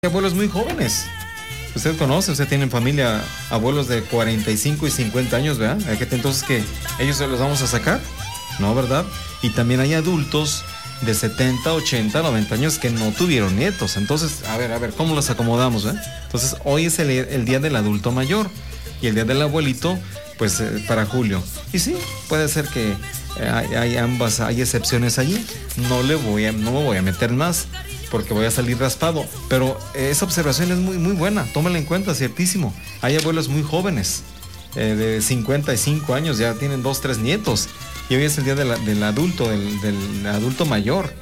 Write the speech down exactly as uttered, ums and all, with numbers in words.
Abuelos muy jóvenes. Usted conoce, usted tiene en familia abuelos de cuarenta y cinco y cincuenta años, ¿verdad? Entonces, ¿qué? ¿Ellos se los vamos a sacar? No, ¿verdad? Y también hay adultos de setenta, ochenta, noventa años que no tuvieron nietos. Entonces, a ver, a ver, ¿cómo los acomodamos, eh? Entonces, hoy es el, el día del adulto mayor y el día del abuelito, pues, eh, para julio. Y sí, puede ser que eh, hay, hay ambas, hay excepciones allí. No le voy a, no me voy a meter más, porque voy a salir raspado, pero esa observación es muy, muy buena, tómala en cuenta, ciertísimo. Hay abuelos muy jóvenes, eh, de cincuenta y cinco años, ya tienen dos, tres nietos, y hoy es el día de la, del adulto, del, del adulto mayor.